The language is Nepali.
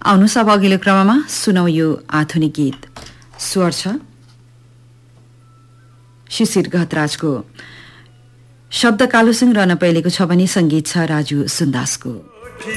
आउनुहोस् अब अघिल्लो क्रममा सुनौ यो आधुनिक गीत। स्वर छ शिशिर गहतराजको, शब्द कालुसिंह रहन पहिलेको छ भने संगीत छ राजु सुन्दासको।